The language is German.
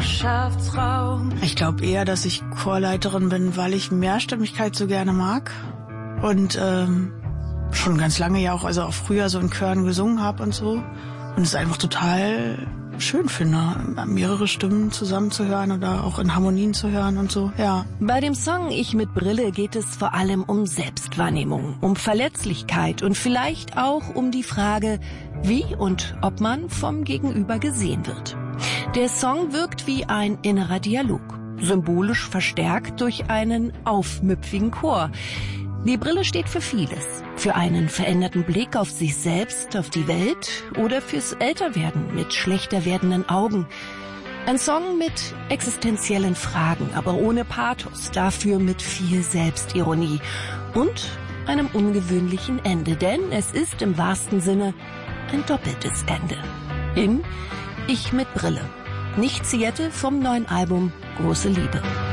Mutterschaftsraum. Ich glaube eher, dass ich Chorleiterin bin, weil ich Mehrstimmigkeit so gerne mag und schon ganz lange ja auch, also auch früher so in Chören gesungen habe und so. Und es einfach total schön finde, mehrere Stimmen zusammenzuhören oder auch in Harmonien zu hören und so, ja. Bei dem Song Ich mit Brille geht es vor allem um Selbstwahrnehmung, um Verletzlichkeit und vielleicht auch um die Frage, wie und ob man vom Gegenüber gesehen wird. Der Song wirkt wie ein innerer Dialog, symbolisch verstärkt durch einen aufmüpfigen Chor. Die Brille steht für vieles. Für einen veränderten Blick auf sich selbst, auf die Welt oder fürs Älterwerden mit schlechter werdenden Augen. Ein Song mit existenziellen Fragen, aber ohne Pathos, dafür mit viel Selbstironie und einem ungewöhnlichen Ende, denn es ist im wahrsten Sinne ein doppeltes Ende. In Ich mit Brille. Nicht Siete vom neuen Album Große Liebe.